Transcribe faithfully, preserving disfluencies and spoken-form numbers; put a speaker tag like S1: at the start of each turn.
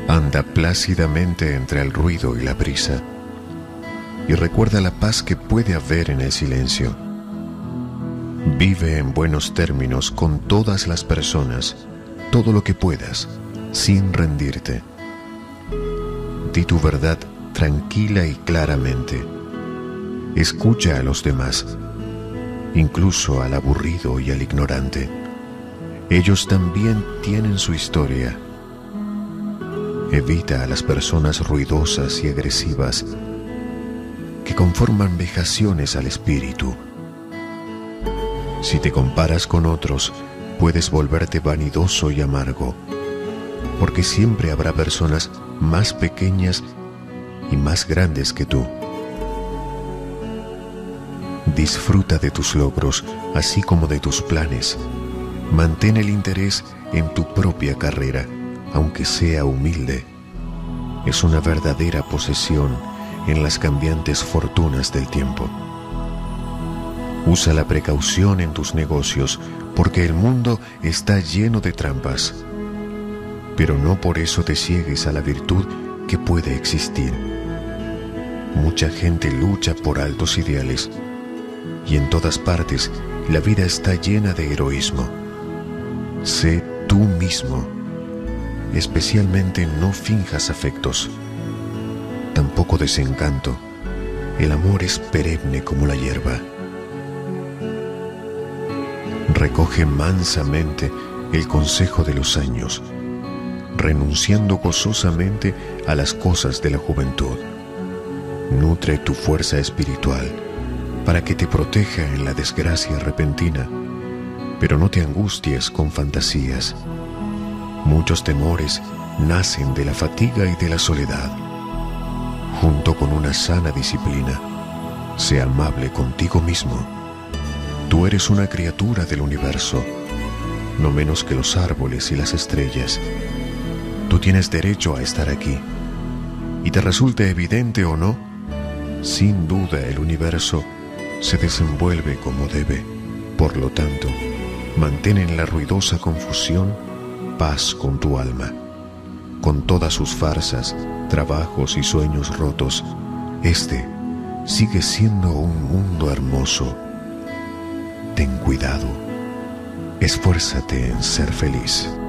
S1: Anda plácidamente entre el ruido y la prisa, y recuerda la paz que puede haber en el silencio. Vive en buenos términos con todas las personas, todo lo que puedas, sin rendirte. Di tu verdad tranquila y claramente. Escucha a los demás, incluso al aburrido y al ignorante. Ellos también tienen su historia. Evita a las personas ruidosas y agresivas que conforman vejaciones al espíritu. Si te comparas con otros, puedes volverte vanidoso y amargo, porque siempre habrá personas más pequeñas y más grandes que tú. Disfruta de tus logros, así como de tus planes. Mantén el interés en tu propia carrera, aunque sea humilde. Es una verdadera posesión en las cambiantes fortunas del tiempo. Usa la precaución en tus negocios, porque el mundo está lleno de trampas. Pero no por eso te ciegues a la virtud que puede existir. Mucha gente lucha por altos ideales, y en todas partes la vida está llena de heroísmo. Sé tú mismo. Especialmente no finjas afectos, tampoco desencanto. El amor es perenne como la hierba. Recoge mansamente el consejo de los años, renunciando gozosamente a las cosas de la juventud. Nutre tu fuerza espiritual para que te proteja en la desgracia repentina, pero no te angusties con fantasías. Muchos temores nacen de la fatiga y de la soledad. Junto con una sana disciplina, sé amable contigo mismo. Tú eres una criatura del universo, no menos que los árboles y las estrellas. Tú tienes derecho a estar aquí. Y te resulte evidente o no, sin duda el universo se desenvuelve como debe. Por lo tanto, mantén en la ruidosa confusión paz con tu alma. Con todas sus farsas, trabajos y sueños rotos, este sigue siendo un mundo hermoso. Ten cuidado. Esfuérzate en ser feliz.